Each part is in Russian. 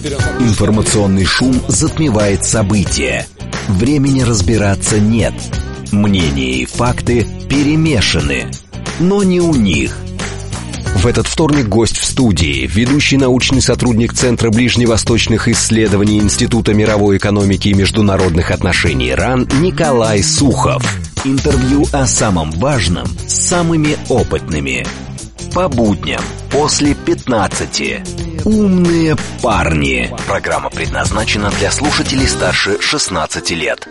Информационный шум затмевает события. Времени разбираться нет. Мнения и факты перемешаны, но не у них. В этот вторник гость в студии, ведущий научный сотрудник Центра ближневосточных исследований Института мировой экономики и международных отношений РАН Николай Сухов. Интервью о самом важном с самыми опытными. По будням после 15. Умные парни. Программа предназначена для слушателей старше 16 лет.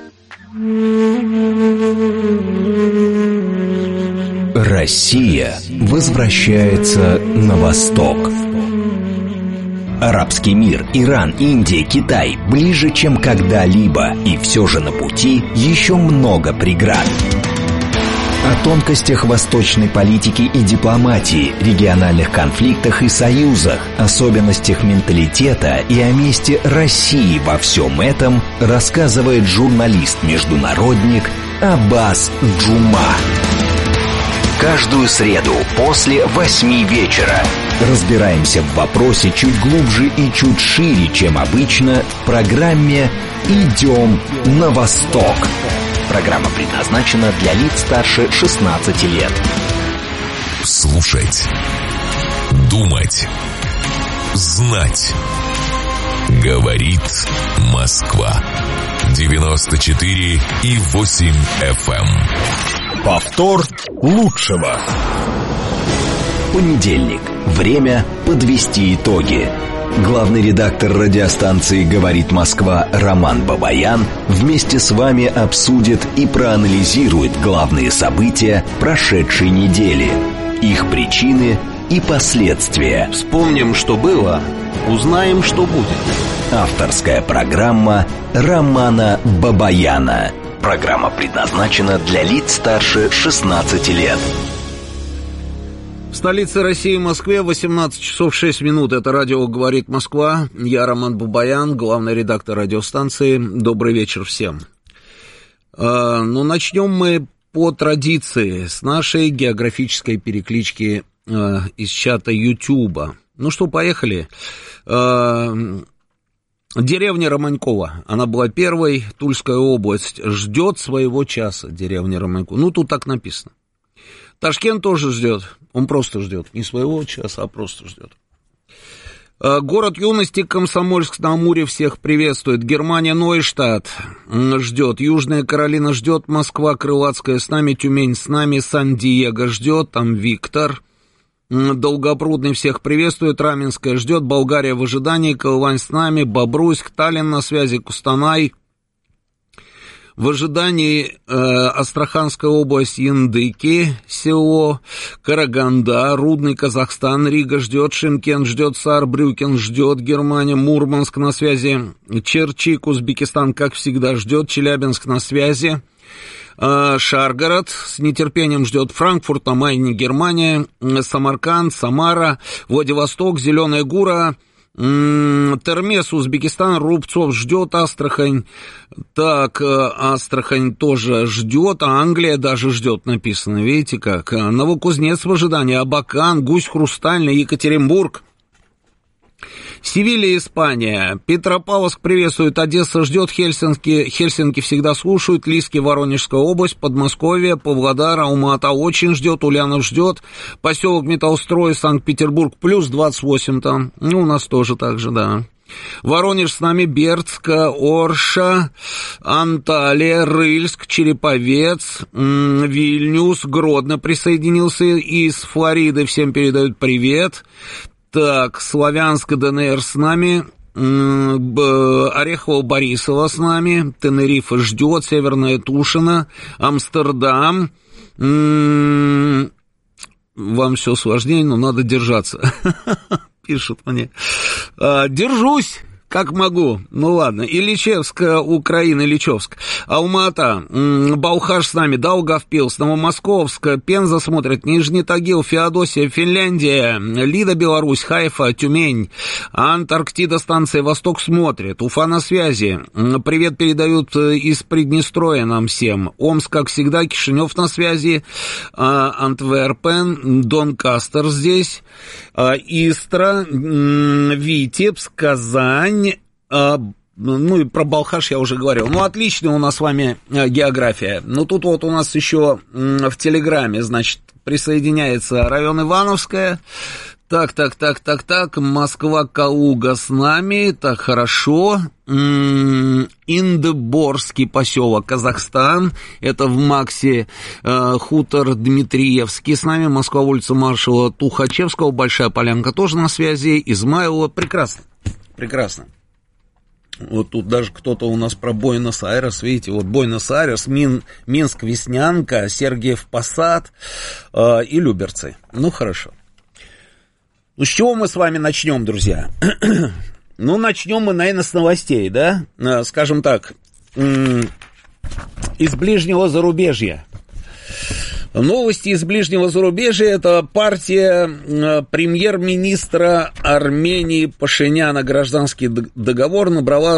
Россия возвращается на восток. Арабский мир, Иран, Индия, Китай ближе, чем когда-либо, и все же на пути еще много преград. О тонкостях восточной политики и дипломатии, региональных конфликтах и союзах, особенностях менталитета и о месте России во всем этом рассказывает журналист-международник Аббас Джума. Каждую среду после 8 вечера разбираемся в вопросе чуть глубже и чуть шире, чем обычно, в программе «Идем на восток». Программа предназначена для лиц старше 16 лет. Слушать, думать, знать. Говорит Москва. 94,8 FM. Повтор лучшего. Понедельник. Время подвести итоги. Главный редактор радиостанции «Говорит Москва» Роман Бабаян вместе с вами обсудит и проанализирует главные события прошедшей недели, их причины и последствия. Вспомним, что было, узнаем, что будет. Авторская программа Романа Бабаяна. Программа предназначена для лиц старше 16 лет. В столице России, Москве, 18 часов 6 минут. Это радио «Говорит Москва». Я Роман Бабаян, главный редактор радиостанции. Добрый вечер всем. Начнем мы по традиции с нашей географической переклички из чата Ютуба. Ну что, поехали. Деревня Романькова. Она была первой. Тульская область ждет своего часа. Деревня Романькова. Ну, тут так написано. Ташкент тоже ждет, он просто ждет, не своего часа, а просто ждет. Город юности Комсомольск-на-Амуре всех приветствует. Германия, Нойштадт ждет. Южная Каролина ждет. Москва, Крылатская с нами. Тюмень с нами. Сан-Диего ждет. Там Виктор. Долгопрудный всех приветствует. Раменская ждет. Болгария в ожидании. Колывань с нами. Бобруйск, Таллин на связи. Кустанай. В ожидании Астраханская область, Яндыки, село, Караганда, Рудный, Казахстан, Рига ждет, Шымкент ждет, Саарбрюкен ждет, Германия, Мурманск на связи, Черчик, Узбекистан, как всегда, ждет, Челябинск на связи, Шаргород с нетерпением ждет, Франкфурт на Майне, Германия, Самарканд, Самара, Владивосток, Зеленая Гура, Термес, Узбекистан, Рубцов ждет, Астрахань, так, Астрахань тоже ждет, а Англия даже ждет, написано, видите как, Новокузнецк в ожидании, Абакан, Гусь Хрустальный, Екатеринбург, Севилья, Испания, Петропавловск приветствует, Одесса ждет, Хельсинки всегда слушают, Лиски, Воронежская область, Подмосковье, Павлодар, Алма-Ата очень ждет, Ульянов ждет, поселок Металлстрой, Санкт-Петербург, плюс 28 там, у нас тоже так же, да. Воронеж с нами, Бердск, Орша, Анталия, Рыльск, Череповец, Вильнюс, Гродно присоединился, из Флориды всем передают привет. Так, Славянск, ДНР с нами, Орехово-Борисово с нами, Тенерифе ждет, Северная Тушина, Амстердам. Вам все сложнее, но надо держаться, пишут мне. Держусь. Как могу, ну ладно, Ильичевск, Украина, Ильичевск, Алма-Ата, Балхаш с нами, Даугавпилс, Новомосковск, Пенза смотрит, Нижний Тагил, Феодосия, Финляндия, Лида, Беларусь, Хайфа, Тюмень, Антарктида, станция Восток смотрит, Уфа на связи, привет передают из Приднестровья нам всем, Омск, как всегда, Кишинев на связи, Антверпен, Донкастер здесь, Истра, Витебск, Казань, Ну, и про Балхаш я уже говорил. Ну, отличная у нас с вами география. Но тут вот у нас еще в Телеграме, значит, присоединяется район Ивановская. Так, Москва-Калуга с нами, так, хорошо. Индыборский поселок, Казахстан, это в Максе, хутор Дмитриевский с нами, Москва, улица маршала Тухачевского, Большая Полянка тоже на связи, Измайлова, прекрасно. Вот тут даже кто-то у нас про Буэнос-Айрес, видите, вот Буэнос-Айрес, Минск, Веснянка, Сергиев Посад и Люберцы. Ну, хорошо. Ну, с чего мы с вами начнем, друзья? Ну, начнем мы, наверное, с новостей, да? Скажем так, из ближнего зарубежья. Новости из ближнего зарубежья – это партия премьер-министра Армении Пашиняна. Гражданский договор набрала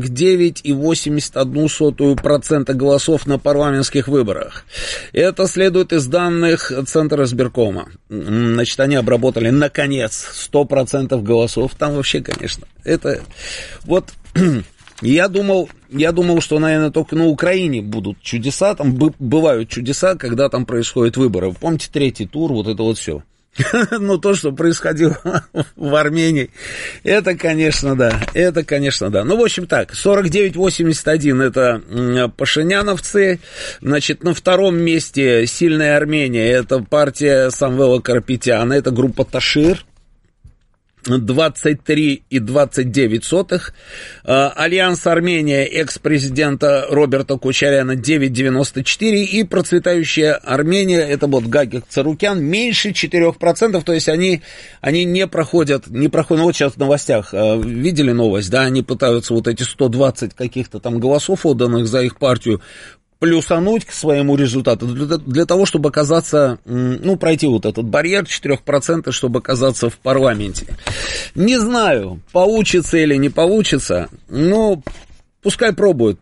49,81% голосов на парламентских выборах. Это следует из данных Центра избиркома. Значит, они обработали, наконец, 100% голосов. Там вообще, конечно, это вот... Я думал, что, наверное, только на Украине будут чудеса, там бывают чудеса, когда там происходят выборы. Помните, третий тур, вот это вот все. Но то, что происходило в Армении, это, конечно, да. Ну, в общем так, 49,81 это пашиняновцы. Значит, на втором месте сильная Армения, это партия Самвела Карапетяна, это группа Ташир. 23,29. Альянс Армения экс-президента Роберта Кочаряна 9,94. И процветающая Армения, это вот Гагик Царукян, меньше 4%. То есть они не проходят, ну вот сейчас в новостях видели новость, да, они пытаются вот эти 120 каких-то там голосов, отданных за их партию, плюсануть к своему результату для того, чтобы оказаться, ну, пройти вот этот барьер 4%, чтобы оказаться в парламенте. Не знаю, получится или не получится, но пускай пробуют.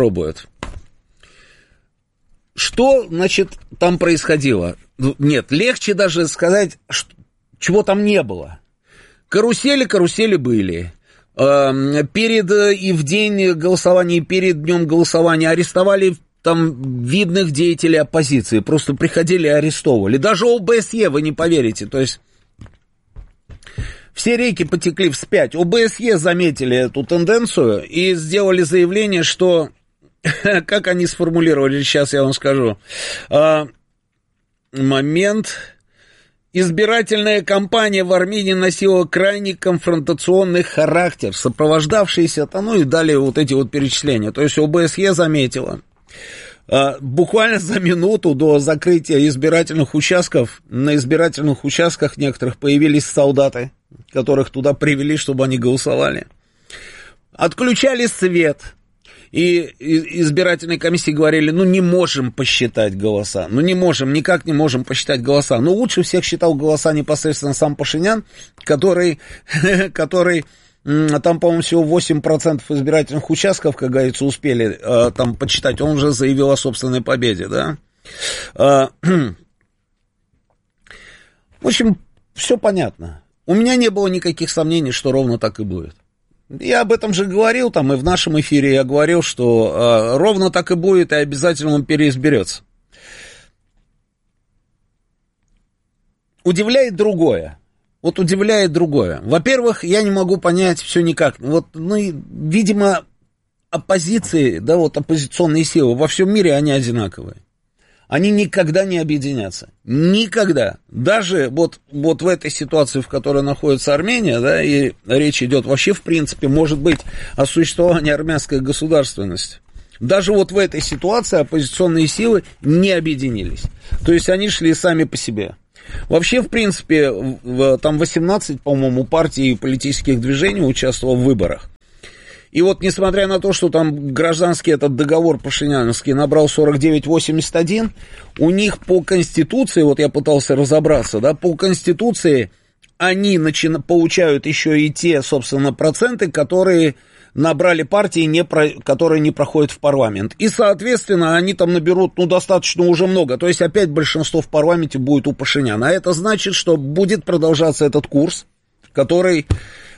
Что, значит, там происходило? Нет, легче даже сказать, чего там не было. Карусели были. Перед и в день голосования, и перед днем голосования арестовали там видных деятелей оппозиции, просто приходили и арестовывали. Даже ОБСЕ, вы не поверите, то есть все реки потекли вспять. ОБСЕ заметили эту тенденцию и сделали заявление, что, как они сформулировали, сейчас я вам скажу, избирательная кампания в Армении носила крайне конфронтационный характер, сопровождавшийся, ну и далее вот эти вот перечисления. То есть ОБСЕ заметила. Буквально за минуту до закрытия избирательных участков, на избирательных участках некоторых появились солдаты, которых туда привели, чтобы они голосовали. Отключали свет. И избирательные комиссии говорили, ну, не можем посчитать голоса. Никак не можем посчитать голоса. Но лучше всех считал голоса непосредственно сам Пашинян, который там, по-моему, всего 8% избирательных участков, как говорится, успели там подсчитать. Он уже заявил о собственной победе, да. В общем, все понятно. У меня не было никаких сомнений, что ровно так и будет. Я об этом же говорил, там и в нашем эфире я говорил, что ровно так и будет, и обязательно он переизберется. Удивляет другое. Во-первых, я не могу понять все никак. Видимо, оппозиции, да, вот оппозиционные силы во всем мире, они одинаковые. Они никогда не объединятся. Никогда. Даже вот в этой ситуации, в которой находится Армения, да, и речь идет вообще, в принципе, может быть, о существовании армянской государственности. Даже вот в этой ситуации оппозиционные силы не объединились. То есть они шли сами по себе. Вообще, в принципе, там 18, по-моему, партий и политических движений участвовало в выборах. И вот, несмотря на то, что там гражданский этот договор пашиняновский набрал 49,81, у них по Конституции, вот я пытался разобраться, да, по Конституции они получают еще и те, собственно, проценты, которые набрали партии, которые не проходят в парламент. И, соответственно, они там наберут, достаточно уже много. То есть, опять большинство в парламенте будет у Пашиняна. А это значит, что будет продолжаться этот курс, который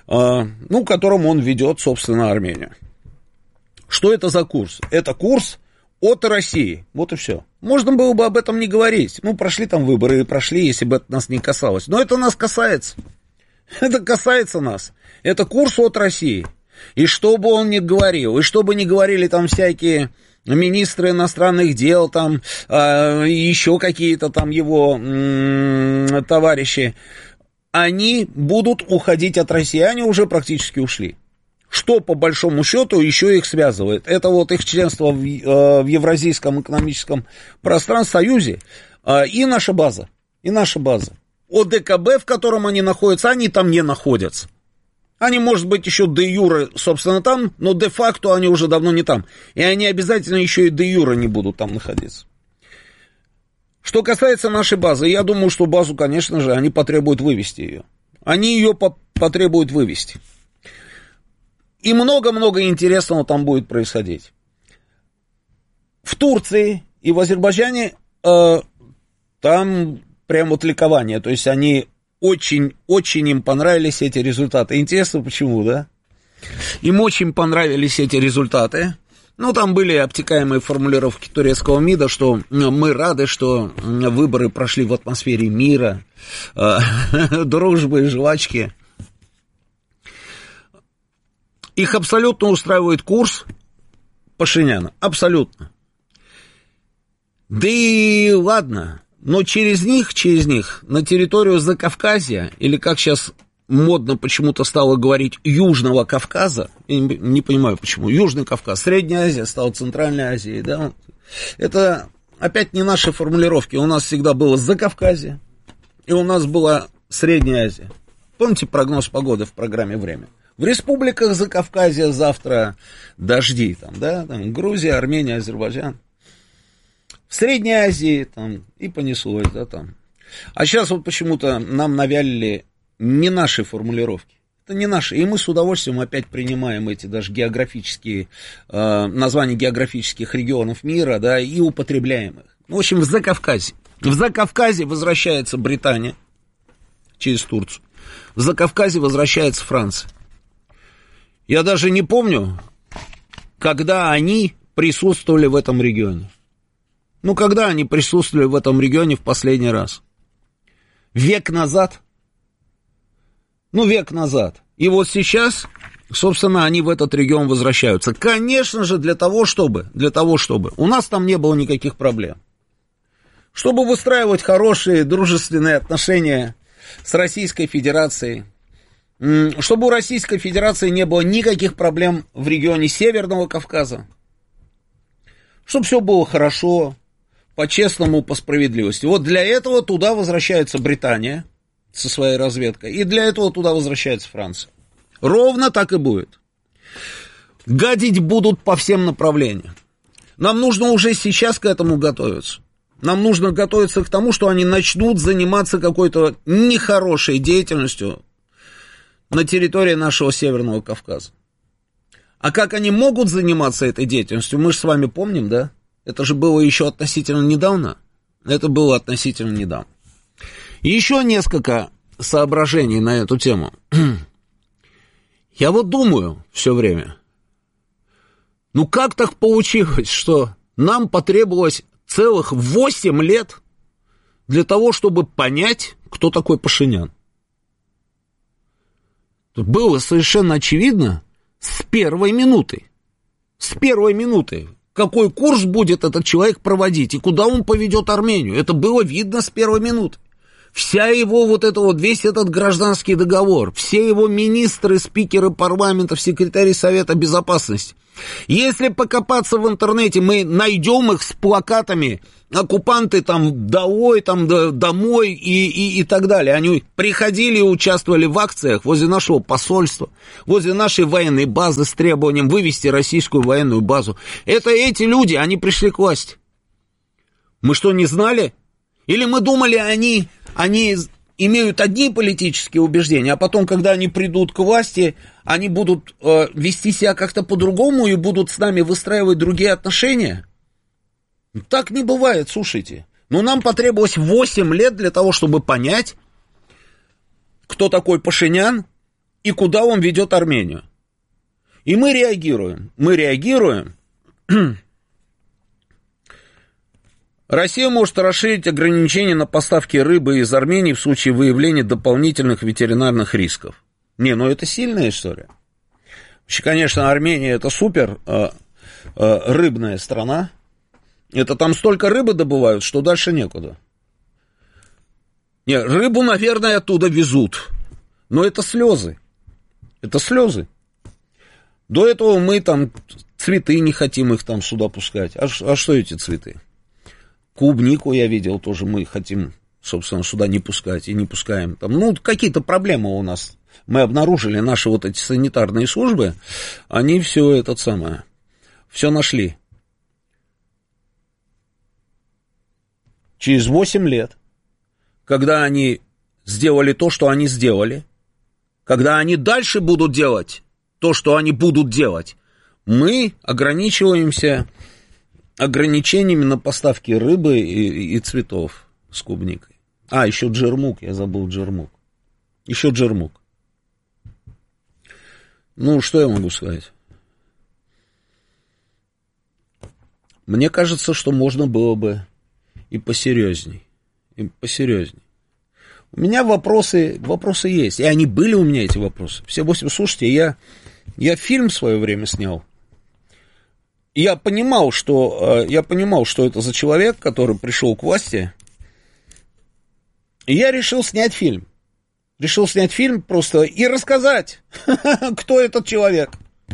которым он ведет, собственно, Армению. Что это за курс? Это курс от России. Вот и все. Можно было бы об этом не говорить. Прошли там выборы и прошли, если бы это нас не касалось. Но это нас касается. Это касается нас. Это курс от России. И что бы он ни говорил, и что бы ни говорили там всякие министры иностранных дел, там еще какие-то там его товарищи, они будут уходить от России. Они уже практически ушли. Что, по большому счету, еще их связывает? Это вот их членство в Евразийском экономическом пространстве, Союзе, и наша база. ОДКБ, в котором они находятся, они там не находятся. Они, может быть, еще де-юре, собственно, там, но де-факто они уже давно не там. И они обязательно еще и де-юре не будут там находиться. Что касается нашей базы, я думаю, что базу, конечно же, они потребуют вывести ее. Они ее потребуют вывести. И много-много интересного там будет происходить. В Турции и в Азербайджане там прям вот ликование. То есть они очень им понравились эти результаты. Интересно, почему, да? Им очень понравились эти результаты. Там были обтекаемые формулировки турецкого МИДа, что мы рады, что выборы прошли в атмосфере мира, дружбы и жвачки. Их абсолютно устраивает курс Пашиняна. Абсолютно. Да и ладно. Но через них на территорию Закавказья, или как сейчас модно почему-то стало говорить, Южного Кавказа, я не понимаю почему, Южный Кавказ, Средняя Азия стала Центральной Азией, да, это опять не наши формулировки, у нас всегда было Закавказье, и у нас была Средняя Азия. Помните прогноз погоды в программе «Время»? В республиках Закавказья завтра дожди, там Грузия, Армения, Азербайджан. В Средней Азии там и понеслось, там. А сейчас вот почему-то нам навялили не наши формулировки. Это не наши. И мы с удовольствием опять принимаем эти даже географические, названия географических регионов мира, да, и употребляем их. В общем, в Закавказье. В Закавказье возвращается Британия через Турцию. В Закавказье возвращается Франция. Я даже не помню, когда они присутствовали в этом регионе. Когда они присутствовали в этом регионе в последний раз? Век назад? Век назад. И вот сейчас, собственно, они в этот регион возвращаются. Конечно же, для того, чтобы у нас там не было никаких проблем. Чтобы выстраивать хорошие, дружественные отношения с Российской Федерацией. Чтобы у Российской Федерации не было никаких проблем в регионе Северного Кавказа. Чтобы все было хорошо, по-честному, по справедливости. Вот для этого туда возвращается Британия со своей разведкой, и для этого туда возвращается Франция. Ровно так и будет. Гадить будут по всем направлениям. Нам нужно уже сейчас к этому готовиться. Нам нужно готовиться к тому, что они начнут заниматься какой-то нехорошей деятельностью на территории нашего Северного Кавказа. А как они могут заниматься этой деятельностью, мы же с вами помним, да? Это же было еще относительно недавно. И еще несколько соображений на эту тему. Я вот думаю все время, как так получилось, что нам потребовалось целых 8 лет для того, чтобы понять, кто такой Пашинян. Было совершенно очевидно с первой минуты, какой курс будет этот человек проводить и куда он поведет Армению. Это было видно с первой минуты. Вся его весь этот гражданский договор, все его министры, спикеры парламентов, секретари Совета Безопасности. Если покопаться в интернете, мы найдем их с плакатами «Оккупанты долой, домой» и так далее. Они приходили и участвовали в акциях возле нашего посольства, возле нашей военной базы с требованием вывести российскую военную базу. Это эти люди, они пришли к власти. Мы что, не знали? Или мы думали, они имеют одни политические убеждения, а потом, когда они придут к власти, они будут вести себя как-то по-другому и будут с нами выстраивать другие отношения? Так не бывает, слушайте. Нам потребовалось 8 лет для того, чтобы понять, кто такой Пашинян и куда он ведет Армению. И мы реагируем. Россия может расширить ограничения на поставки рыбы из Армении в случае выявления дополнительных ветеринарных рисков. Это сильная история. Вообще, конечно, Армения это супер рыбная страна. Это там столько рыбы добывают, что дальше некуда. Рыбу, наверное, оттуда везут. Но это слезы. Это слезы. До этого мы там цветы не хотим их там сюда пускать. А что эти цветы? Клубнику я видел тоже, мы хотим, собственно, сюда не пускать и не пускаем. Там, какие-то проблемы у нас. Мы обнаружили, наши вот эти санитарные службы, они все все нашли. Через 8 лет, когда они сделали то, что они сделали, когда они дальше будут делать то, что они будут делать, мы ограничиваемся ограничениями на поставки рыбы и цветов с клубникой. Еще джермук, я забыл джермук. Еще джермук. Что я могу сказать? Мне кажется, что можно было бы и посерьезней. У меня вопросы есть, и они были у меня, эти вопросы. Слушайте, я фильм в свое время снял. Я понимал, что это за человек, который пришел к власти, и я решил снять фильм. Просто и рассказать, кто этот человек.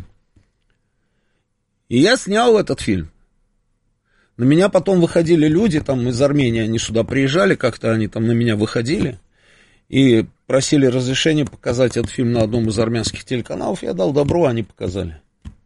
И я снял этот фильм. На меня потом выходили люди там из Армении, они сюда приезжали, как-то они там на меня выходили и просили разрешения показать этот фильм на одном из армянских телеканалов. Я дал добро, они показали.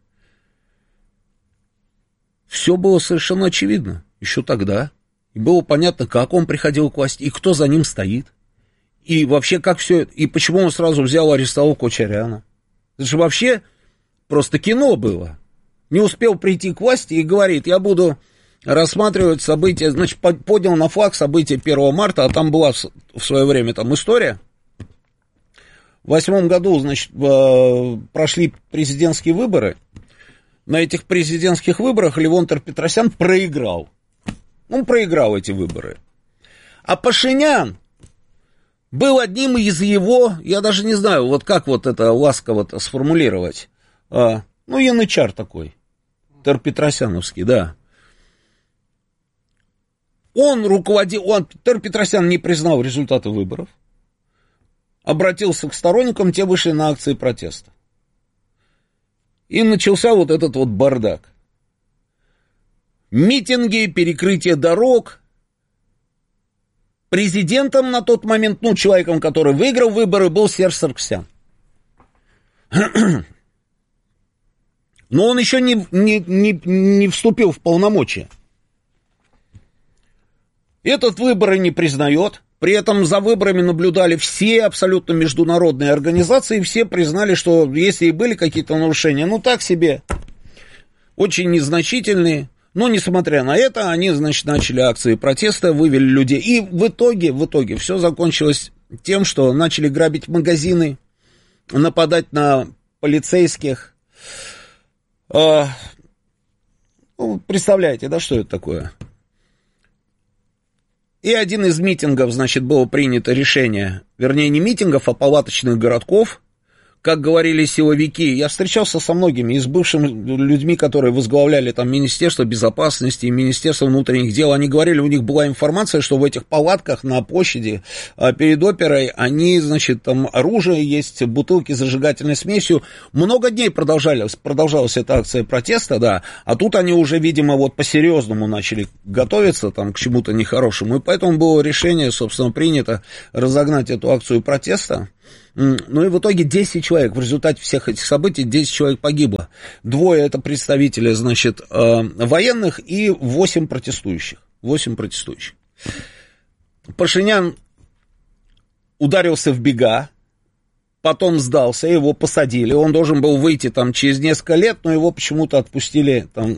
Все было совершенно очевидно еще тогда. И было понятно, как он приходил к власти, и кто за ним стоит. И вообще, как все это, и почему он сразу взял, арестовал Кочаряна. Это же вообще просто кино было. Не успел прийти к власти и говорит, я буду рассматривать события, значит, поднял на флаг события 1 марта, а там была в свое время там история. В 2008 году, значит, прошли президентские выборы. На этих президентских выборах Левон Тер-Петросян проиграл. Он проиграл эти выборы. А Пашинян был одним из его, я даже не знаю, вот как вот это ласково-то сформулировать. Янычар такой, Тер-Петросяновский, да. Тер-Петросян не признал результаты выборов, обратился к сторонникам, те вышли на акции протеста. И начался вот этот вот бардак. Митинги, перекрытие дорог. Президентом на тот момент, человеком, который выиграл выборы, был Серж Сарксян. Но он еще не вступил в полномочия. Этот выборы не признает. При этом за выборами наблюдали все абсолютно международные организации, и все признали, что если и были какие-то нарушения, так себе, очень незначительные. Но, несмотря на это, они, значит, начали акции протеста, вывели людей. И в итоге все закончилось тем, что начали грабить магазины, нападать на полицейских. Представляете, да, что это такое? И один из митингов, значит, было принято решение, вернее, не митингов, а палаточных городков, как говорили силовики. Я встречался со многими из бывшими людьми, которые возглавляли там Министерство безопасности и Министерство внутренних дел. Они говорили, у них была информация, что в этих палатках на площади перед оперой, они, значит, там оружие есть, бутылки с зажигательной смесью. Много дней продолжалась эта акция протеста, да, а тут они уже, видимо, вот по-серьезному начали готовиться там к чему-то нехорошему, и поэтому было решение, собственно, принято разогнать эту акцию протеста. И в итоге 10 человек, в результате всех этих событий 10 человек погибло. 2 это представители, значит, военных и 8 протестующих. Пашинян ударился в бега, потом сдался, его посадили. Он должен был выйти там через несколько лет, но его почему-то отпустили там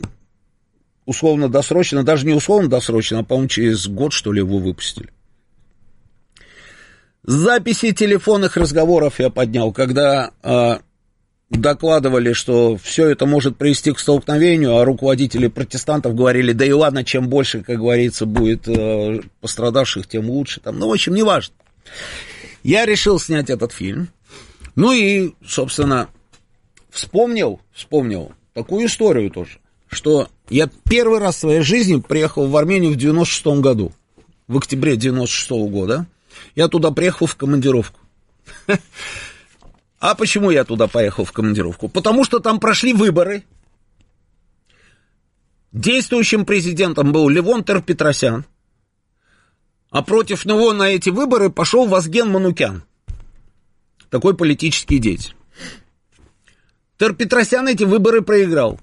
условно-досрочно, даже не условно-досрочно, а, по-моему, через год, что ли, его выпустили. Записи телефонных разговоров я поднял, когда докладывали, что все это может привести к столкновению, а руководители протестантов говорили, да и ладно, чем больше, как говорится, будет пострадавших, тем лучше. Там, ну, в общем, неважно. Я решил снять этот фильм. Ну и, собственно, вспомнил такую историю тоже, что я первый раз в своей жизни приехал в Армению в 96-м году, в октябре 96-го года. Я туда приехал в командировку. А почему я туда поехал в командировку? Потому что там прошли выборы. Действующим президентом был Левон Тер-Петросян, а против него на эти выборы пошел Вазген Манукян, такой политический деятель. Тер-Петросян эти выборы проиграл.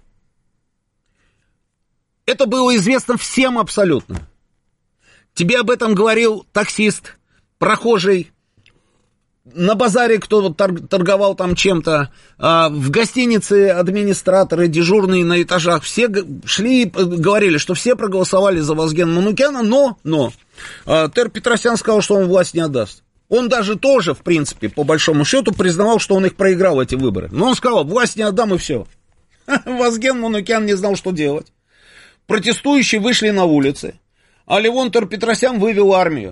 Это было известно всем абсолютно. Тебе об этом говорил таксист, прохожий, на базаре кто торговал там чем-то, в гостинице администраторы, дежурные на этажах, все шли и говорили, что все проголосовали за Вазгена Манукяна, но Тер-Петросян сказал, что он власть не отдаст. Он даже тоже, в принципе, по большому счету, признавал, что он их проиграл, эти выборы. Но он сказал, власть не отдам, и все. Вазген Манукян не знал, что делать. Протестующие вышли на улицы, а Левон Тер-Петросян вывел армию.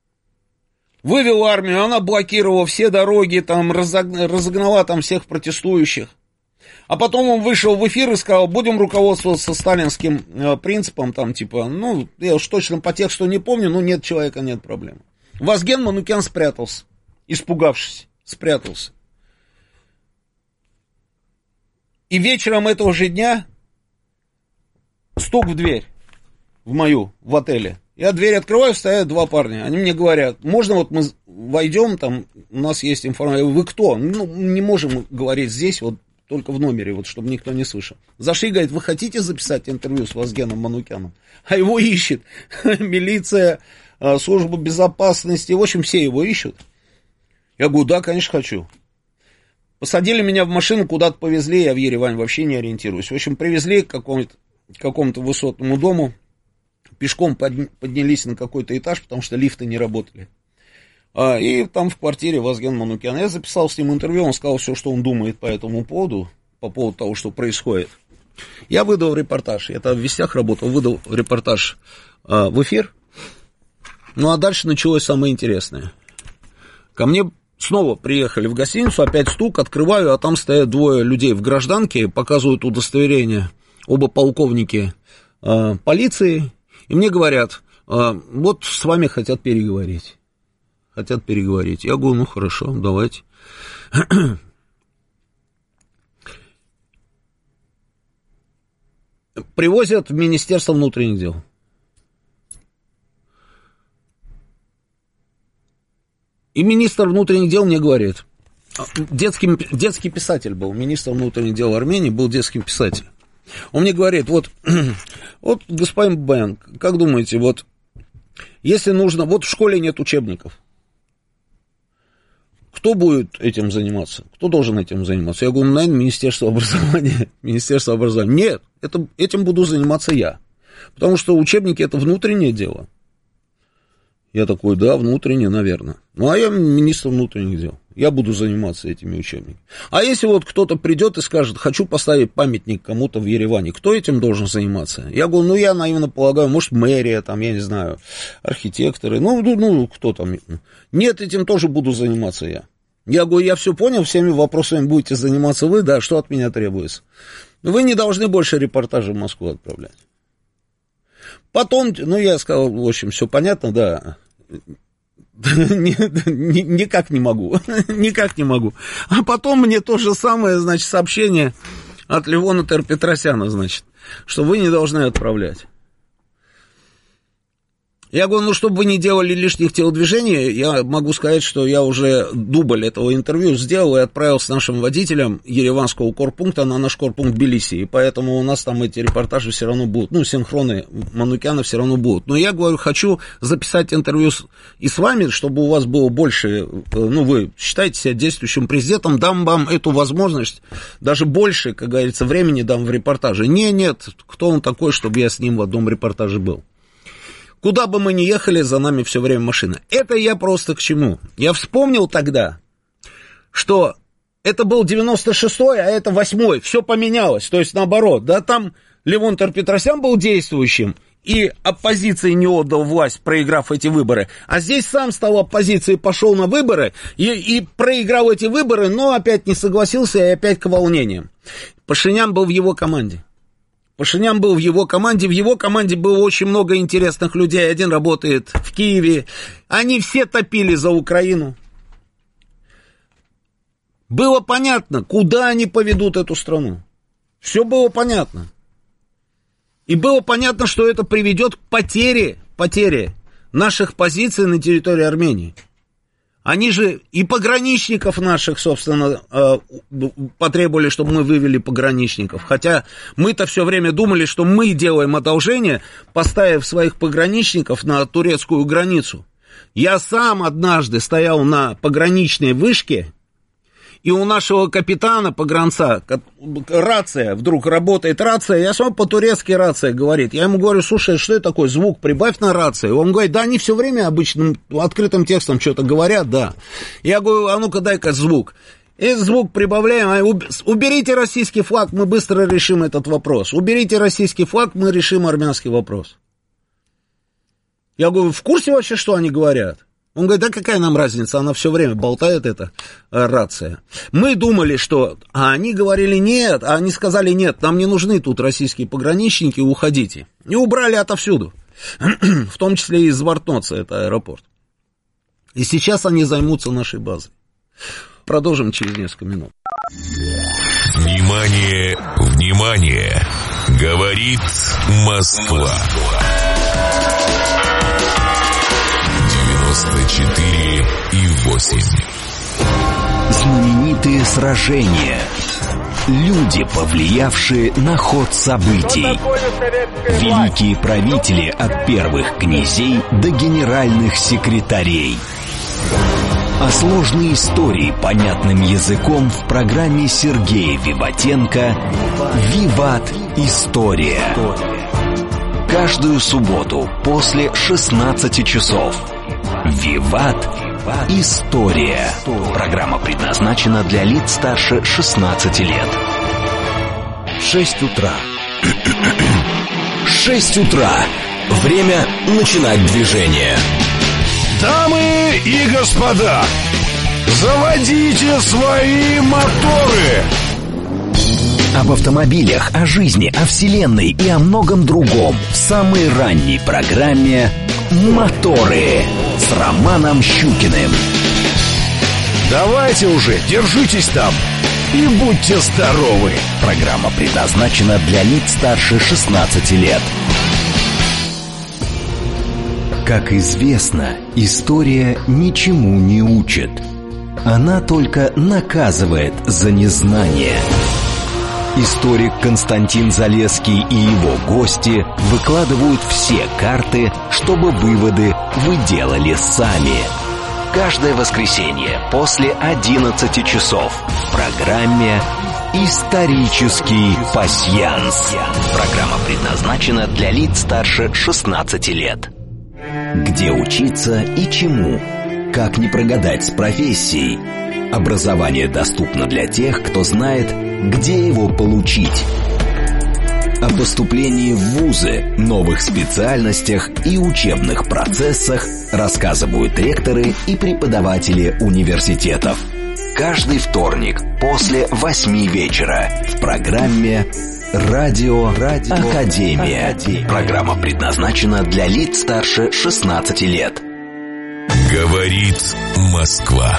Она блокировала все дороги, там, разогнала там всех протестующих. А потом он вышел в эфир и сказал, будем руководствоваться сталинским принципом, там, типа, ну, я уж точно по тексту не помню, но нет человека, нет проблем. Вазген Манукян спрятался, испугавшись, спрятался. И вечером этого же дня стук в дверь, в отеле. Я дверь открываю, стоят два парня. Они мне говорят, можно вот мы войдем, там у нас есть информация. Вы кто? Ну, не можем говорить здесь, вот только в номере, вот чтобы никто не слышал. Зашли, говорит, вы хотите записать интервью с Вазгеном Манукяном? А его ищет милиция, служба безопасности, в общем, все его ищут. Я говорю, да, конечно, хочу. Посадили меня в машину, куда-то повезли, я в Ереване вообще не ориентируюсь. В общем, привезли к какому-то высотному дому. Пешком поднялись на какой-то этаж, потому что лифты не работали. И там в квартире Вазген Манукян. Я записал с ним интервью, он сказал все, что он думает по этому поводу, по поводу того, что происходит. Я выдал репортаж, я там в Вестях работал, выдал репортаж в эфир. Ну, а дальше началось самое интересное. Ко мне снова приехали в гостиницу, опять стук, открываю, а там стоят двое людей в гражданке, показывают удостоверение, оба полковники полиции. И мне говорят, вот с вами хотят переговорить. Я говорю, ну хорошо, давайте. Привозят в Министерство внутренних дел. И министр внутренних дел мне говорит, детский писатель был, министр внутренних дел Армении был детским писателем. Он мне говорит, вот господин Бабаян, как думаете, вот, если нужно, вот в школе нет учебников, кто будет этим заниматься? Кто должен этим заниматься? Я говорю, наверное, Министерство образования. Нет, этим буду заниматься я, потому что учебники это внутреннее дело. Я такой, да, внутреннее, наверное. Ну, а я министр внутренних дел. Я буду заниматься этими учебниками. А если вот кто-то придет и скажет, хочу поставить памятник кому-то в Ереване, кто этим должен заниматься? Я говорю, ну, я наивно полагаю, может, мэрия, там, я не знаю, архитекторы, ну, кто там. Нет, этим тоже буду заниматься я. Я говорю, я все понял, всеми вопросами будете заниматься вы, да, что от меня требуется? Вы не должны больше репортажи в Москву отправлять. Потом, ну, я сказал, в общем, все понятно, да, никак не могу. А потом мне то же самое, значит, сообщение от Левона Тер-Петросяна, значит, что вы не должны отправлять. Я говорю, ну, чтобы вы не делали лишних телодвижений, я могу сказать, что я уже дубль этого интервью сделал и отправил с нашим водителем ереванского корпункта на наш корпункт Тбилиси, и поэтому у нас там эти репортажи все равно будут, ну, синхроны Манукяна все равно будут. Но я говорю, хочу записать интервью и с вами, чтобы у вас было больше, ну, вы считаете себя действующим президентом, дам вам эту возможность, даже больше, как говорится, времени дам в репортаже. Нет, кто он такой, чтобы я с ним в одном репортаже был. Куда бы мы ни ехали, за нами все время машина. Это я просто к чему? Я вспомнил тогда, что это был 96-й, а это 8-й. Все поменялось, то есть наоборот. Да, там Левон Тер-Петросян был действующим, и оппозиции не отдал власть, проиграв эти выборы. А здесь сам стал оппозицией, пошел на выборы и проиграл эти выборы, но опять не согласился и опять к волнениям. Пашинян был в его команде. В его команде было очень много интересных людей. Один работает в Киеве. Они все топили за Украину. Было понятно, куда они поведут эту страну. Все было понятно. И было понятно, что это приведет к потере наших позиций на территории Армении. Они же и пограничников наших, собственно, потребовали, чтобы мы вывели пограничников. Хотя мы-то все время думали, что мы делаем одолжение, поставив своих пограничников на турецкую границу. Я сам однажды стоял на пограничной вышке, и у нашего капитана, погранца, рация, вдруг работает рация, я смотрю, по-турецки рация говорит. Я ему говорю, слушай, что это такое, звук прибавь на рации. Он говорит, да, они все время обычным открытым текстом что-то говорят, да. Я говорю, а ну-ка дай-ка звук. И звук прибавляем, уберите российский флаг, мы быстро решим этот вопрос. Уберите российский флаг, мы решим армянский вопрос. Я говорю, в курсе вообще, что они говорят? Он говорит, да какая нам разница, она все время болтает, эта рация. Мы думали, что... А они говорили нет, а они сказали нет, нам не нужны тут российские пограничники, уходите. И убрали отовсюду, в том числе и из Вартноца, это аэропорт. И сейчас они займутся нашей базой. Продолжим через несколько минут. Внимание, внимание! Говорит Москва. 94,8. Знаменитые сражения. Люди, повлиявшие на ход событий. Великие правители от первых князей до генеральных секретарей. О сложной истории понятным языком в программе Сергея Виватенко «Виват. История». Каждую субботу после 16 часов. «Виват. История». Программа предназначена для лиц старше 16 лет. 6 утра. 6 утра. Время начинать движение. Дамы и господа, заводите свои моторы! Об автомобилях, о жизни, о вселенной и о многом другом в самой ранней программе «Моторы» с Романом Щукиным. Давайте уже, держитесь там и будьте здоровы! Программа предназначена для лиц старше 16 лет. Как известно, история ничему не учит. Она только наказывает за незнание. Историк Константин Залесский и его гости выкладывают все карты, чтобы выводы вы делали сами. Каждое воскресенье после 11 часов в программе «Исторический пасьянс». Программа предназначена для лиц старше 16 лет. Где учиться и чему? Как не прогадать с профессией? Образование доступно для тех, кто знает, где его получить. О поступлении в вузы, новых специальностях и учебных процессах рассказывают ректоры и преподаватели университетов. Каждый вторник после 8 вечера в программе «Радио Академия». Программа предназначена для лиц старше 16 лет. Говорит Москва.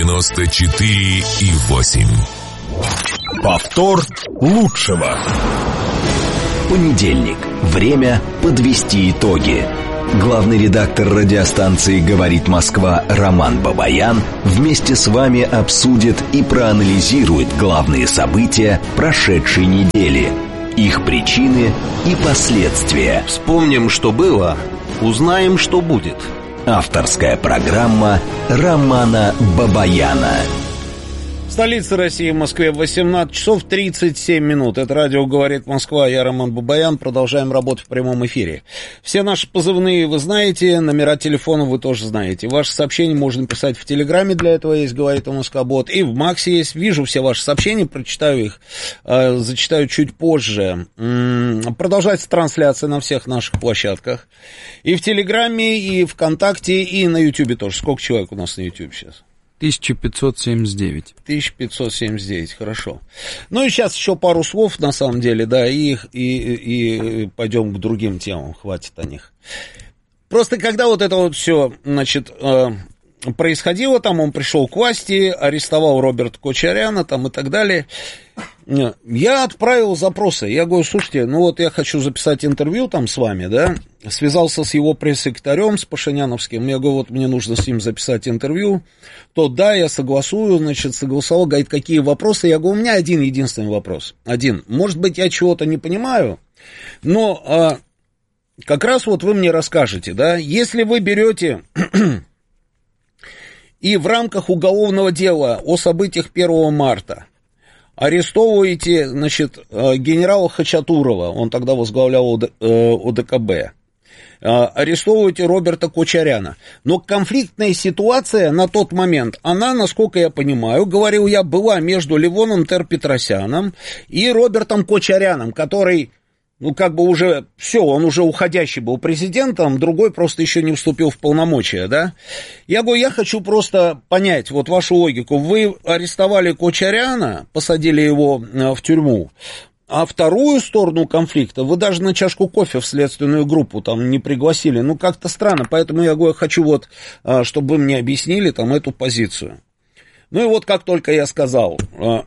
94,8. Повтор лучшего. Понедельник. Время подвести итоги. Главный редактор радиостанции «Говорит Москва» Роман Бабаян вместе с вами обсудит и проанализирует главные события прошедшей недели, их причины и последствия. Вспомним, что было, узнаем, что будет. Авторская программа Романа Бабаяна. столице России, в Москве, 18 часов 37 минут. Это радио «Говорит Москва». Я Роман Бабаян. Продолжаем работу в прямом эфире. Все наши позывные вы знаете, номера телефона вы тоже знаете. Ваши сообщения можно писать в Телеграме, для этого есть «Говорит Москва-бот». И в Максе есть. Вижу все ваши сообщения, прочитаю их, зачитаю чуть позже. Продолжается трансляция на всех наших площадках. И в Телеграме, и ВКонтакте, и на Ютубе тоже. Сколько человек у нас на Ютубе сейчас? 1579. 1579, хорошо. Ну и сейчас еще пару слов, на самом деле, да, и пойдем к другим темам, хватит о них. Просто когда вот это вот все, значит, происходило, там он пришел к власти, арестовал Роберта Кочаряна, там и так далее, я отправил запросы, я говорю, слушайте, ну вот я хочу записать интервью там с вами, да, связался с его пресс-секретарем, с Пашиняновским, я говорю, вот мне нужно с ним записать интервью, то да, я согласую, значит, согласовал, говорит, какие вопросы, я говорю, у меня один единственный вопрос, может быть, я чего-то не понимаю, но как раз вот вы мне расскажете, да, если вы берете и в рамках уголовного дела о событиях 1 марта арестовываете, значит, генерала Хачатурова, он тогда возглавлял ОДКБ, арестовываете Роберта Кочаряна. Но конфликтная ситуация на тот момент, она, насколько я понимаю, говорил я, была между Левоном Тер-Петросяном и Робертом Кочаряном, который, ну, как бы уже, все, он уже уходящий был президентом, другой просто еще не вступил в полномочия, да. Я говорю, я хочу просто понять вот вашу логику. Вы арестовали Кочаряна, посадили его в тюрьму, а вторую сторону конфликта вы даже на чашку кофе в следственную группу там не пригласили. Ну, как-то странно, поэтому я говорю, хочу вот, чтобы вы мне объяснили там эту позицию. Ну, и вот как только я сказал,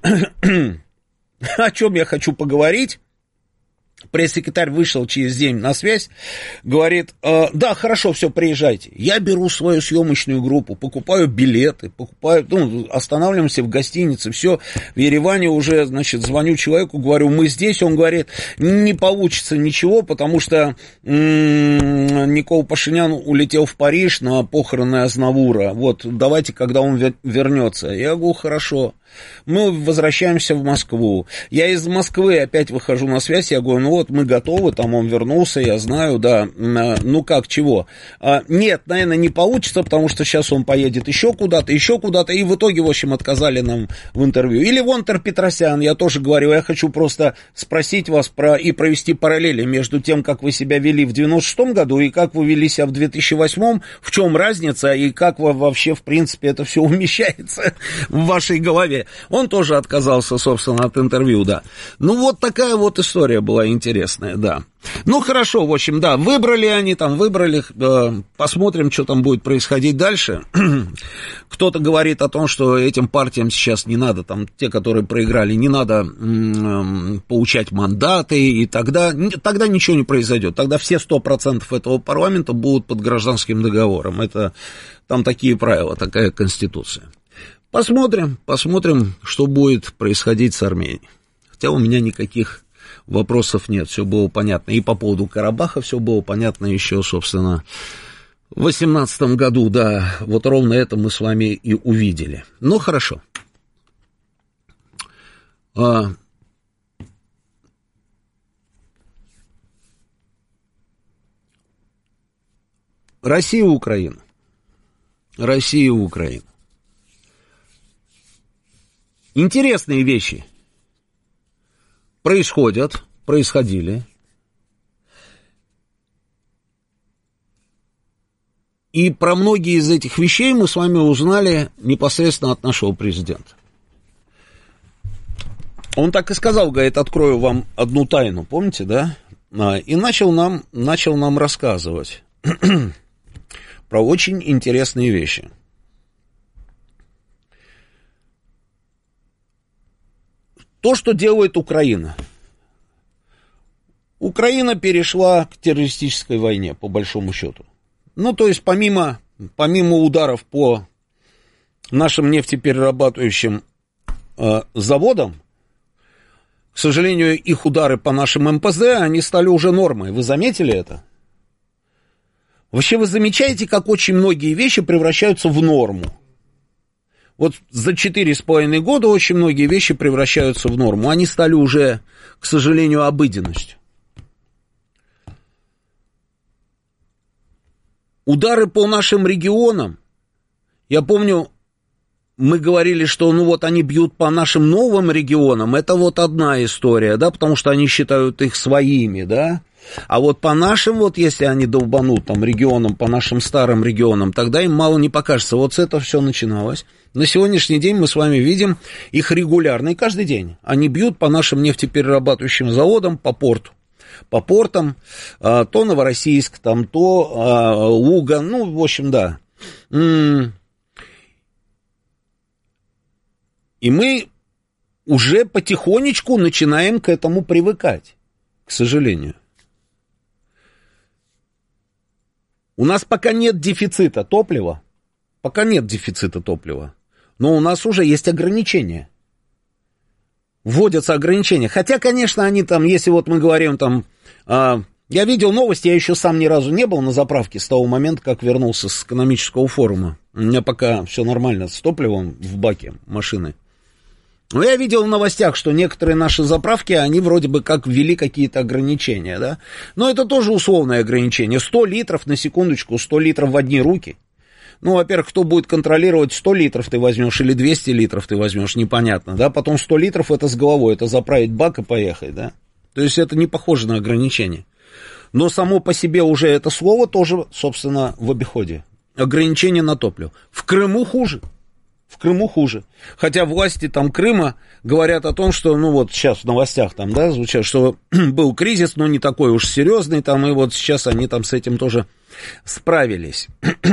о чем я хочу поговорить, пресс-секретарь вышел через день на связь, говорит, да, хорошо, все, приезжайте. Я беру свою съемочную группу, покупаю билеты, останавливаемся в гостинице, все, в Ереване уже, значит, звоню человеку, говорю, мы здесь, он говорит, не получится ничего, потому что Никол Пашинян улетел в Париж на похороны Азнавура, вот, давайте, когда он вернется. Я говорю, хорошо. Мы возвращаемся в Москву. Я из Москвы опять выхожу на связь, я говорю, ну вот мы готовы, там он вернулся, я знаю, да, ну как, чего? Нет, наверное, не получится, потому что сейчас он поедет еще куда-то, и в итоге, в общем, отказали нам в интервью. Или вон Тер-Петросян, я тоже говорю, я хочу просто спросить вас и провести параллели между тем, как вы себя вели в 96-м году и как вы вели себя в 2008-м, в чем разница и как вообще, в принципе, это все умещается в вашей голове. Он тоже отказался, собственно, от интервью, да. Ну, вот такая вот история была интересная, да. Ну, хорошо, в общем, да, выбрали, посмотрим, что там будет происходить дальше. Кто-то говорит о том, что этим партиям сейчас не надо, там, те, которые проиграли, не надо получать мандаты, и тогда ничего не произойдет. Тогда все 100% этого парламента будут под гражданским договором. Это там такие правила, такая конституция. Посмотрим, что будет происходить с Арменией. Хотя у меня никаких вопросов нет, все было понятно. И по поводу Карабаха все было понятно еще, собственно, в 2018 году, да, вот ровно это мы с вами и увидели. Ну, хорошо. Россия и Украина. Интересные вещи происходили. И про многие из этих вещей мы с вами узнали непосредственно от нашего президента. Он так и сказал, говорит, открою вам одну тайну, помните, да? И начал нам рассказывать про очень интересные вещи. То, что делает Украина. Украина перешла к террористической войне, по большому счету. Ну, то есть, помимо ударов по нашим нефтеперерабатывающим заводам, к сожалению, их удары по нашим МПЗ, они стали уже нормой. Вы заметили это? Вообще, вы замечаете, как очень многие вещи превращаются в норму? Вот за 4,5 года очень многие вещи превращаются в норму. Они стали уже, к сожалению, обыденностью. Удары по нашим регионам. Я помню, мы говорили, что ну вот они бьют по нашим новым регионам. Это вот одна история, да, потому что они считают их своими, да. А вот по нашим, вот если они долбанут там регионам, по нашим старым регионам, тогда им мало не покажется. Вот с этого все начиналось. На сегодняшний день мы с вами видим их регулярно, и каждый день. Они бьют по нашим нефтеперерабатывающим заводам, по порту. По портам, то Новороссийск, там, то Уга, ну, в общем, да. И мы уже потихонечку начинаем к этому привыкать, к сожалению. У нас пока нет дефицита топлива, но у нас уже есть ограничения. Вводятся ограничения. Хотя, конечно, они там, если вот мы говорим там... я видел новости, я еще сам ни разу не был на заправке с того момента, как вернулся с экономического форума. У меня пока все нормально с топливом в баке машины. Но я видел в новостях, что некоторые наши заправки, они вроде бы как ввели какие-то ограничения, да. Но это тоже условное ограничение. 100 литров, на секундочку, 100 литров в одни руки. Ну, во-первых, кто будет контролировать, 100 литров ты возьмешь или 200 литров ты возьмешь, непонятно, да. Потом 100 литров это с головой, это заправить бак и поехать, да. То есть это не похоже на ограничение. Но само по себе уже это слово тоже, собственно, в обиходе. Ограничение на топливо. В Крыму хуже. Хотя власти там Крыма говорят о том, что, ну вот сейчас в новостях там, да, звучат, что был кризис, но не такой уж серьезный там, и вот сейчас они там с этим тоже справились.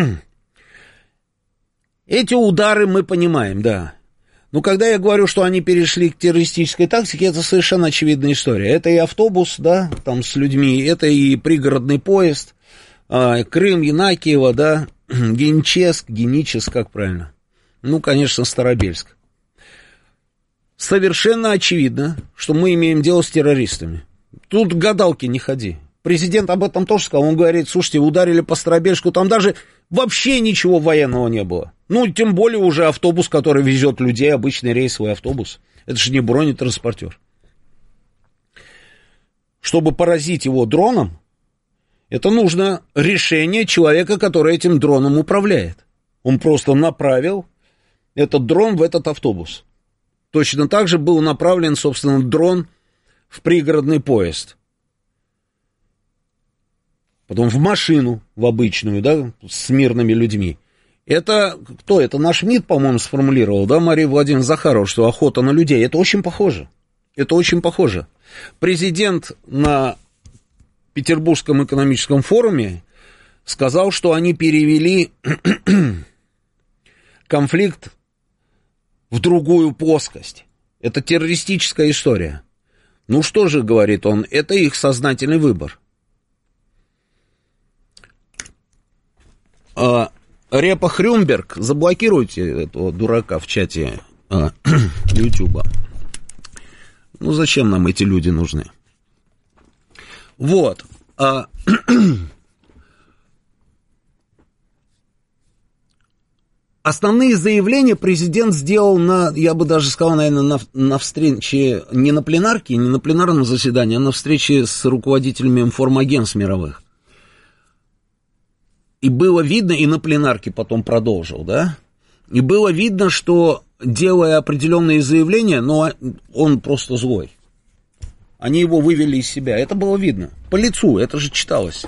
Эти удары мы понимаем, да. Но когда я говорю, что они перешли к террористической тактике, это совершенно очевидная история. Это и автобус, да, там с людьми, это и пригородный поезд, Крым, Янакиево, да, Геническ, как правильно? Ну, конечно, Старобельск. Совершенно очевидно, что мы имеем дело с террористами. Тут гадалки не ходи. Президент об этом тоже сказал. Он говорит, слушайте, ударили по Старобельску, там даже вообще ничего военного не было. Ну, тем более уже автобус, который везет людей, обычный рейсовый автобус. Это же не бронетранспортер. Чтобы поразить его дроном, это нужно решение человека, который этим дроном управляет. Он просто направил этот дрон в этот автобус. Точно так же был направлен, собственно, дрон в пригородный поезд. Потом в машину, в обычную, да, с мирными людьми. Это кто? Это наш МИД, по-моему, сформулировал, да, Мария Владимировна Захарова, что охота на людей. Это очень похоже. Президент на Петербургском экономическом форуме сказал, что они перевели конфликт в другую плоскость. Это террористическая история. Ну что же, говорит он, это их сознательный выбор. Репа Хрюмберг, заблокируйте этого дурака в чате Ютуба. Ну зачем нам эти люди нужны? Вот. Основные заявления президент сделал на, я бы даже сказал, наверное, на встрече, не на пленарке, не на пленарном заседании, а на встрече с руководителями информагентств мировых. И было видно, и на пленарке потом продолжил, да, и было видно, что, делая определенные заявления, но он просто злой. Они его вывели из себя, это было видно, по лицу, это же читалось.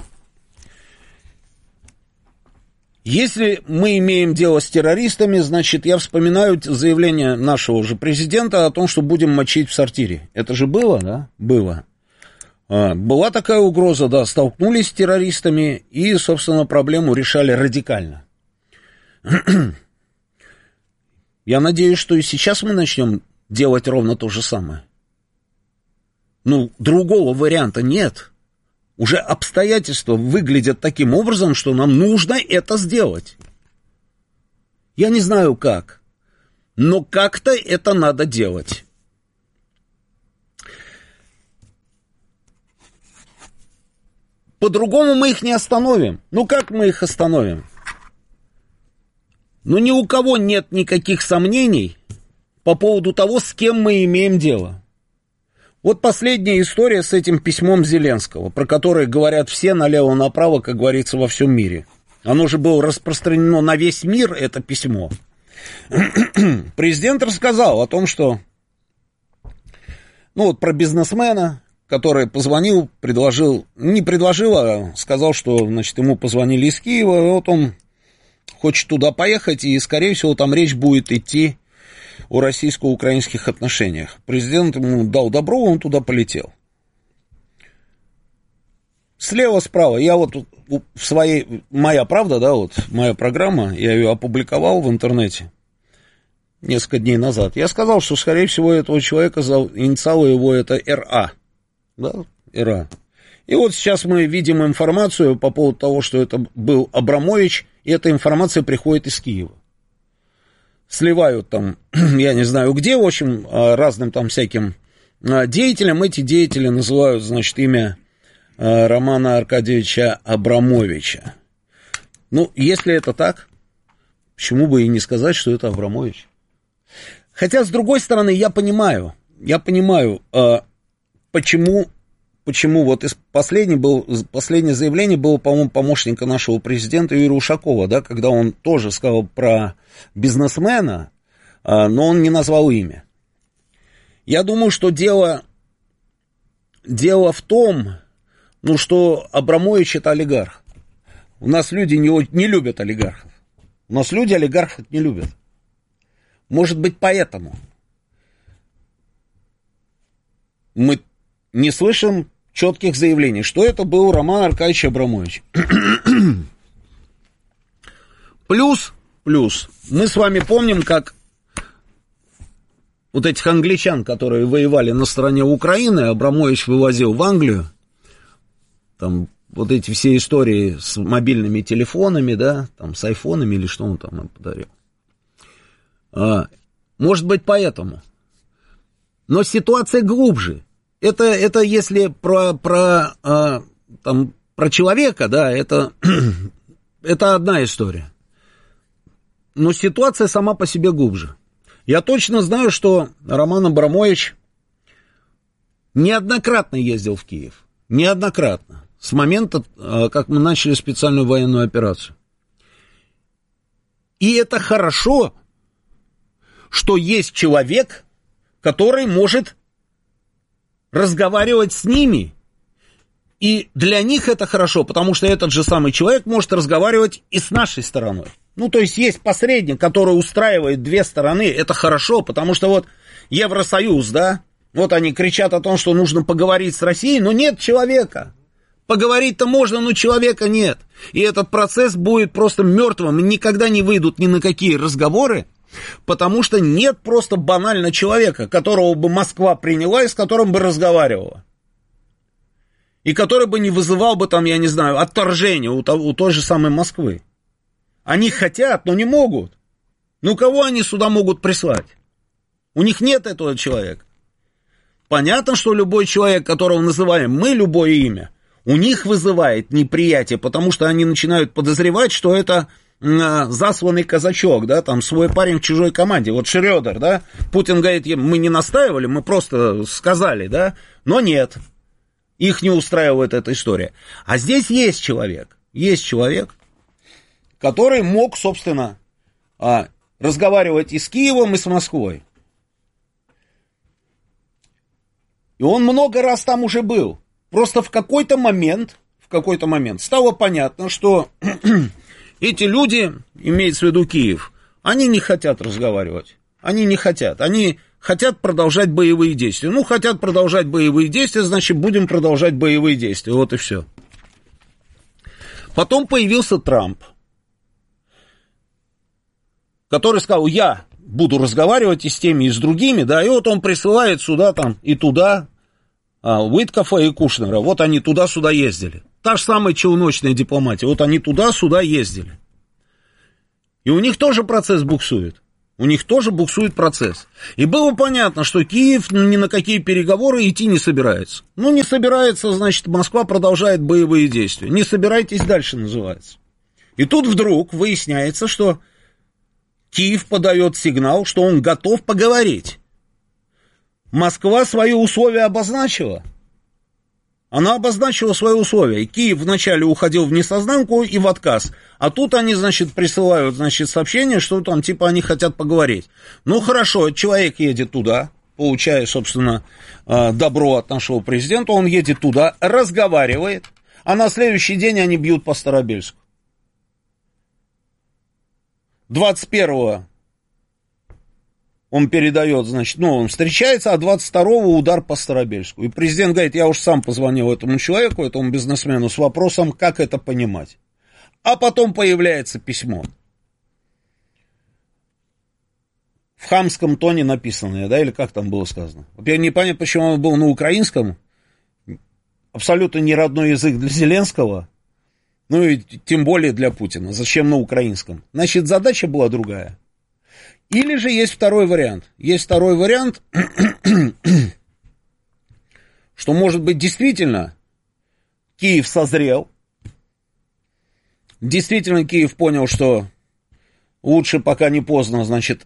Если мы имеем дело с террористами, значит, я вспоминаю заявление нашего же президента о том, что будем мочить в сортире. Это же было, да? Было. Была такая угроза, да, столкнулись с террористами и, собственно, проблему решали радикально. Я надеюсь, что и сейчас мы начнем делать ровно то же самое. Ну, другого варианта нет. Уже обстоятельства выглядят таким образом, что нам нужно это сделать. Я не знаю как, но как-то это надо делать. По-другому мы их не остановим. Ну как мы их остановим? Но ни у кого нет никаких сомнений по поводу того, с кем мы имеем дело. Вот последняя история с этим письмом Зеленского, про которое говорят все налево-направо, как говорится, во всем мире. Оно же было распространено на весь мир, это письмо. Президент рассказал о том, что, ну вот про бизнесмена, который позвонил, сказал, что, значит, ему позвонили из Киева, и вот он хочет туда поехать, и, скорее всего, там речь будет идти о российско-украинских отношениях. Президент ему дал добро, он туда полетел. Слева-справа, я вот в своей, «Моя правда», да, вот моя программа, я ее опубликовал в интернете несколько дней назад. Я сказал, что, скорее всего, этого человека, инициалы его это РА, да, РА. И вот сейчас мы видим информацию по поводу того, что это был Абрамович, и эта информация приходит из Киева. Сливают там, я не знаю где, в общем, разным там всяким деятелям. Эти деятели называют, значит, имя Романа Аркадьевича Абрамовича. Ну, если это так, почему бы и не сказать, что это Абрамович? Хотя, с другой стороны, я понимаю, почему вот последнее заявление было, по-моему, помощника нашего президента Юрия Ушакова, да, когда он тоже сказал про бизнесмена, но он не назвал имя. Я думаю, что дело в том, ну, что Абрамович это олигарх. У нас люди не любят олигархов. У нас люди олигархов не любят. Может быть, поэтому мы не слышим четких заявлений, что это был Роман Аркадьевич Абрамович. Плюс, мы с вами помним, как вот этих англичан, которые воевали на стороне Украины, Абрамович вывозил в Англию, там вот эти все истории с мобильными телефонами, да, там с айфонами или что он там им подарил. Может быть, поэтому. Но ситуация глубже. Это если про человека, да, это одна история. Но ситуация сама по себе глубже. Я точно знаю, что Роман Абрамович неоднократно ездил в Киев. Неоднократно. С момента, как мы начали специальную военную операцию. И это хорошо, что есть человек, который может разговаривать с ними. И для них это хорошо, потому что этот же самый человек может разговаривать и с нашей стороной. Ну, то есть посредник, который устраивает две стороны, это хорошо, потому что вот Евросоюз, да, вот они кричат о том, что нужно поговорить с Россией, но нет человека. Поговорить-то можно, но человека нет. И этот процесс будет просто мертвым, и никогда не выйдут ни на какие разговоры, потому что нет просто банально человека, которого бы Москва приняла и с которым бы разговаривала. И который бы не вызывал бы там, я не знаю, отторжения у той же самой Москвы. Они хотят, но не могут. Ну, кого они сюда могут прислать? У них нет этого человека. Понятно, что любой человек, которого называем мы, любое имя, у них вызывает неприятие, потому что они начинают подозревать, что это засланный казачок, да, там свой парень в чужой команде. Вот Шрёдер, да, Путин говорит, мы не настаивали, мы просто сказали, да, но нет, их не устраивает эта история. А здесь есть человек, который мог, собственно, разговаривать и с Киевом, и с Москвой. И он много раз там уже был. Просто в какой-то момент стало понятно, что эти люди, имеется в виду Киев, они не хотят разговаривать. Они не хотят. Они хотят продолжать боевые действия. Ну, хотят продолжать боевые действия, значит, будем продолжать боевые действия. Вот и все. Потом появился Трамп, который сказал, я буду разговаривать и с теми, и с другими, да, и вот он присылает сюда там и туда Уиткофа и Кушнера, вот они туда-сюда ездили. Та же самая челночная дипломатия, вот они туда-сюда ездили. И у них тоже процесс буксует. Процесс. И было понятно, что Киев ни на какие переговоры идти не собирается. Ну, не собирается, значит, Москва продолжает боевые действия. Не собирайтесь дальше, называется. И тут вдруг выясняется, что Киев подает сигнал, что он готов поговорить. Москва свои условия обозначила. Она обозначила свои условия. Киев вначале уходил в несознанку и в отказ. А тут они, значит, присылают, значит, сообщение, что там, типа, они хотят поговорить. Ну, хорошо, человек едет туда, получая, собственно, добро от нашего президента. Он едет туда, разговаривает, а на следующий день они бьют по Старобельску. 21-го он передает, значит, ну, он встречается, а 22-го удар по Старобельску. И президент говорит, я уж сам позвонил этому человеку, этому бизнесмену, с вопросом, как это понимать. А потом появляется письмо. В хамском тоне написанное, да, или как там было сказано. Во-первых, непонятно, почему он был на украинском. Абсолютно не родной язык для Зеленского. Ну и тем более для Путина. Зачем на украинском? Значит, задача была другая. Или же есть второй вариант. Есть второй вариант, что, может быть, действительно Киев созрел. Действительно Киев понял, что лучше пока не поздно, значит,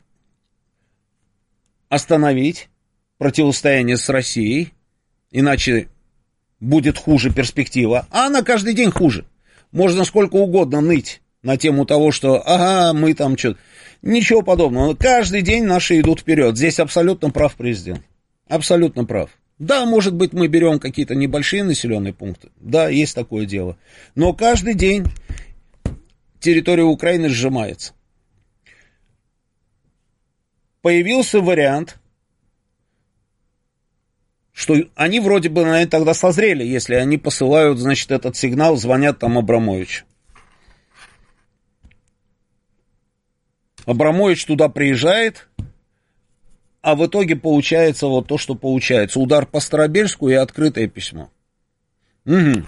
остановить противостояние с Россией. Иначе будет хуже перспектива. А она каждый день хуже. Можно сколько угодно ныть на тему того, что, ага, мы там что-то... Ничего подобного. Каждый день наши идут вперед. Здесь абсолютно прав президент. Абсолютно прав. Да, может быть, мы берем какие-то небольшие населенные пункты. Да, есть такое дело. Но каждый день территория Украины сжимается. Появился вариант, что они вроде бы, наверное, тогда созрели, если они посылают, значит, этот сигнал, звонят там Абрамовичу. Абрамович туда приезжает, а в итоге получается вот то, что получается. Удар по Старобельску и открытое письмо. Угу.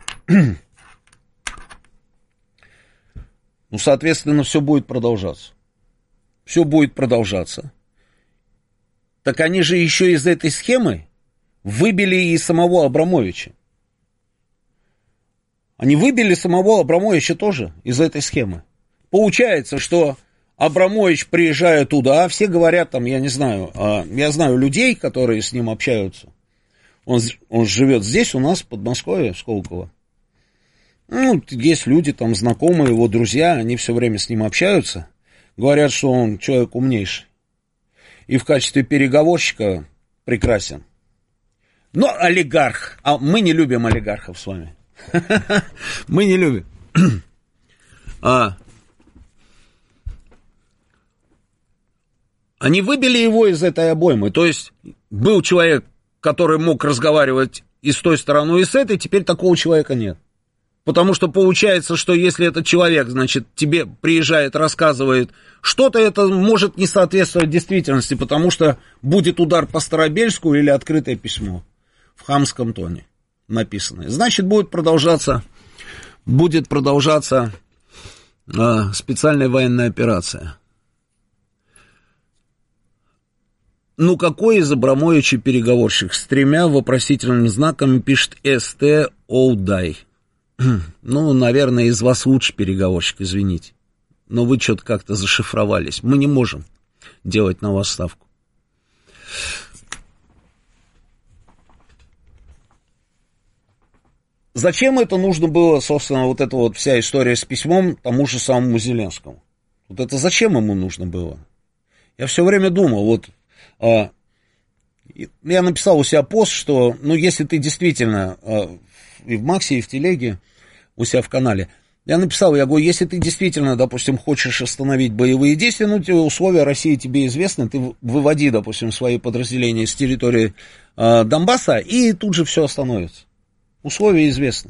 Ну, соответственно, все будет продолжаться. Все будет продолжаться. Так они же еще из этой схемы выбили и самого Абрамовича. Они выбили самого Абрамовича тоже из этой схемы. Получается, что Абрамович, приезжая туда, все говорят там, я не знаю, я знаю людей, которые с ним общаются. Он живет здесь у нас, в Подмосковье, в Сколково. Ну, есть люди там, знакомые, его друзья, они все время с ним общаются. Говорят, что он человек умнейший. И в качестве переговорщика прекрасен. Но олигарх. А мы не любим олигархов с вами. Мы не любим. Они выбили его из этой обоймы. То есть был человек, который мог разговаривать и с той стороной, и с этой, теперь такого человека нет. Потому что получается, что если этот человек, значит, тебе приезжает, рассказывает что-то, это может не соответствовать действительности, потому что будет удар по Старобельску или открытое письмо в хамском тоне написанное. Значит, будет продолжаться специальная военная операция. Ну, какой из Абрамовича переговорщик? С 3 вопросительными знаками пишет СТ Оудай. Ну, наверное, из вас лучше переговорщик, извините. Но вы что-то как-то зашифровались. Мы не можем делать на вас ставку. Зачем это нужно было, собственно, вот эта вот вся история с письмом тому же самому Зеленскому? Вот это зачем ему нужно было? Я все время думал, вот... Я написал у себя пост, что, ну, если ты действительно и в Максе, и в Телеге, у себя в канале, я написал, я говорю, если ты действительно, допустим, хочешь остановить боевые действия, ну, условия России тебе известны, ты выводи, допустим, свои подразделения с территории Донбасса, и тут же все остановится. Условия известны.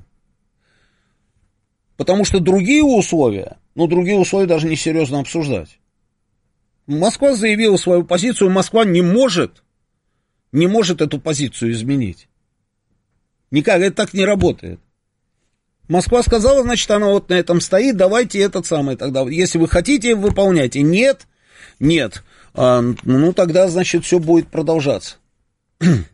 Потому что другие условия даже несерьезно обсуждать. Москва заявила свою позицию, Москва не может эту позицию изменить. Никак, это так не работает. Москва сказала, значит, она вот на этом стоит, давайте этот самый тогда, если вы хотите, выполняйте. Нет, ну тогда, значит, все будет продолжаться.